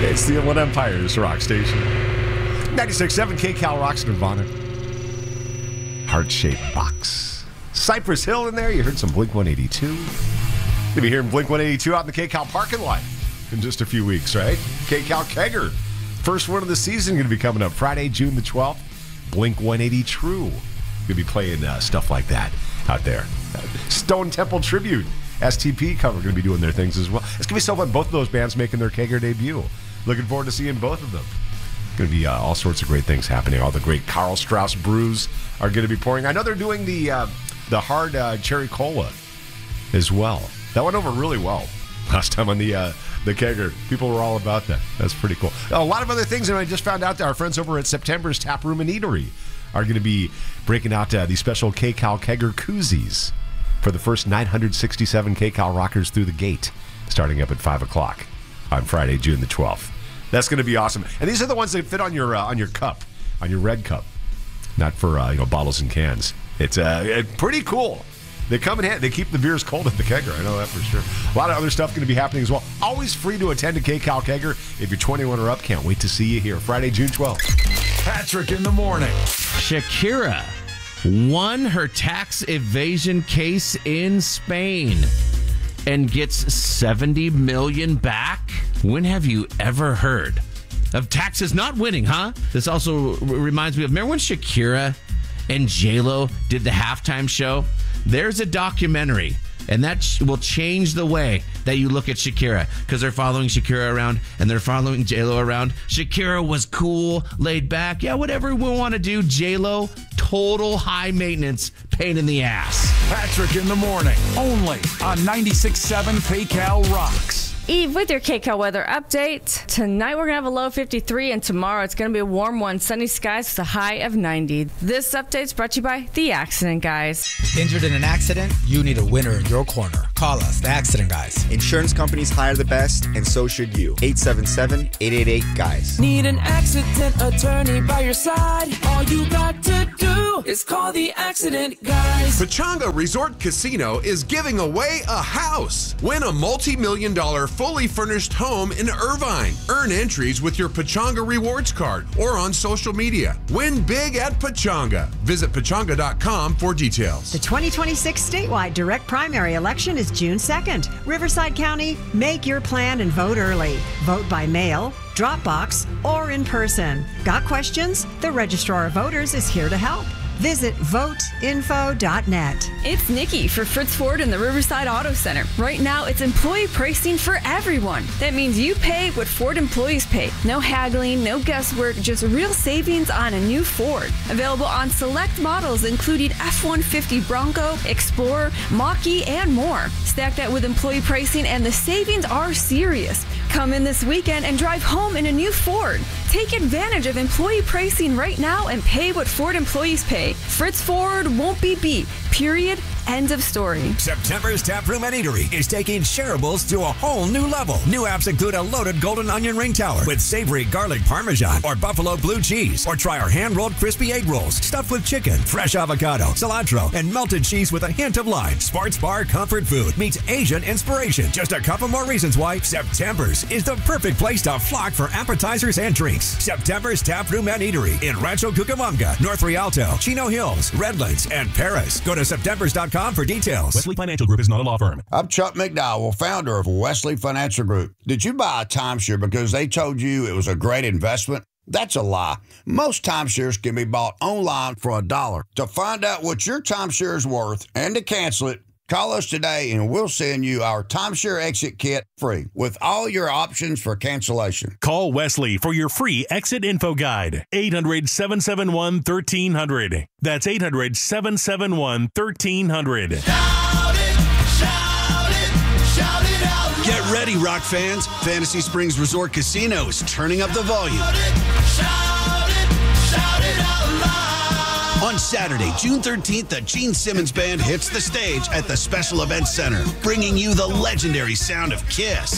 It's the Inland Empire's rock station. 96.7 KCal rocks Nirvana. Heart-shaped box. Cypress Hill in there. You heard some Blink 182. You'll be hearing Blink 182 out in the KCal parking lot in just a few weeks, right? KCal Kegger. First one of the season going to be coming up Friday, June the 12th. Blink 180 True. Going to be playing stuff like that out there. Stone Temple Tribute. STP cover going to be doing their things as well. It's going to be so fun. Both of those bands making their Kegger debut. Looking forward to seeing both of them. Going to be all sorts of great things happening. All the great Karl Strauss brews are going to be pouring. I know they're doing the hard cherry cola as well. That went over really well last time on the Kegger. People were all about that. That's pretty cool. A lot of other things, and I just found out that our friends over at September's Tap Room and Eatery are going to be breaking out the special KCal Kegger koozies for the first 967 KCal rockers through the gate, starting up at 5 o'clock on Friday, June the 12th. That's going to be awesome. And these are the ones that fit on your cup, on your red cup, not for bottles and cans. It's pretty cool. They come in handy. They keep the beers cold at the Kegger. I know that for sure. A lot of other stuff going to be happening as well. Always free to attend a KCal Kegger. If you're 21 or up, can't wait to see you here. Friday, June 12th. Patrick in the morning. Shakira won her tax evasion case in Spain and gets $70 million back. When have you ever heard of taxes not winning, huh? This also reminds me of, remember when Shakira and J-Lo did the halftime show? There's a documentary, and that will change the way that you look at Shakira, because they're following Shakira around and they're following J-Lo around. Shakira was cool, laid back. Yeah, whatever we want to do. J-Lo, total high maintenance, pain in the ass. Patrick in the morning, only on 96.7 KCal Rocks. Eve with your KCal weather update. Tonight we're going to have a low of 53, and tomorrow it's going to be a warm one. Sunny skies with a high of 90. This update's brought to you by The Accident Guys. Injured in an accident? You need a winner in your corner. Call us, The Accident Guys. Insurance companies hire the best, and so should you. 877-888-GUYS. Need an accident attorney by your side? All you got to do is call The Accident Guys. Pechanga Resort Casino is giving away a house. Win a multi-million-dollar fully furnished home in Irvine. Earn entries with your Pechanga Rewards card or on social media. Win big at Pechanga. Visit Pechanga.com for details. The 2026 statewide direct primary election is June 2nd. Riverside County, make your plan and vote early. Vote by mail, drop box, or in person. Got questions? The Registrar of Voters is here to help. Visit voteinfo.net. It's Nikki for Fritz Ford and the Riverside Auto Center. Right now, it's employee pricing for everyone. That means you pay what Ford employees pay. No haggling, no guesswork, just real savings on a new Ford. Available on select models including F-150 Bronco, Explorer, Mach-E, and more. Stack that with employee pricing and the savings are serious. Come in this weekend and drive home in a new Ford. Take advantage of employee pricing right now and pay what Ford employees pay. Fritz Ford won't be beat. Period. End of story. September's Tap Room and Eatery is taking shareables to a whole new level. New apps include a loaded golden onion ring tower with savory garlic parmesan or buffalo blue cheese. Or try our hand-rolled crispy egg rolls stuffed with chicken, fresh avocado, cilantro, and melted cheese with a hint of lime. Sports bar comfort food meets Asian inspiration. Just a couple more reasons why September's is the perfect place to flock for appetizers and drinks. September's Tap Room and Eatery in Rancho Cucamonga, North Rialto, Chino Hills, Redlands, and Paris. Go to septembers.com for details. Wesley Financial Group is not a law firm. I'm Chuck McDowell, founder of Wesley Financial Group. Did you buy a timeshare because they told you it was a great investment? That's a lie. Most timeshares can be bought online for $1. To find out what your timeshare is worth and to cancel it, call us today and we'll send you our timeshare exit kit free with all your options for cancellation. Call Wesley for your free exit info guide. 800-771-1300. That's 800-771-1300. Shout it, shout it, shout it out loud. Get ready, Rock fans. Fantasy Springs Resort Casino is turning up the volume. Shout it out loud. On Saturday, June 13th, the Gene Simmons Band hits the stage at the Special Events Center, bringing you the legendary sound of Kiss.